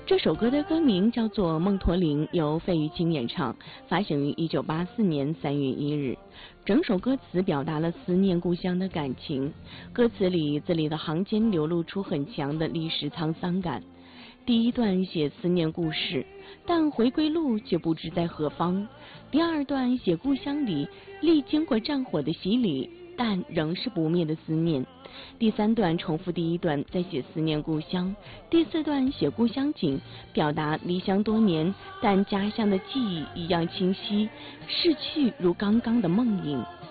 这首歌的歌名叫做《梦驼铃》，由费玉清演唱，发行于1984年3月1日。整首歌词表达了思念故乡的感情，歌词里字里的行间流露出很强的历史沧桑感。第一段写思念故事，但回归路却不知在何方。第二段写故乡里历经过战火的洗礼，但仍是不灭的思念。第三段重复第一段，在写思念故乡。第四段写故乡景，表达离乡多年，但家乡的记忆一样清晰，逝去如刚刚的梦影。